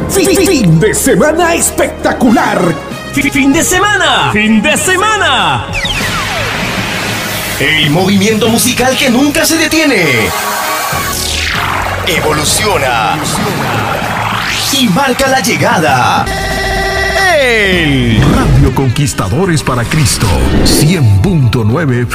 Fin de semana espectacular. Fin de semana. Fin de semana. El movimiento musical que nunca se detiene. Evoluciona. Y marca la llegada. El Radio Conquistadores para Cristo. 100.9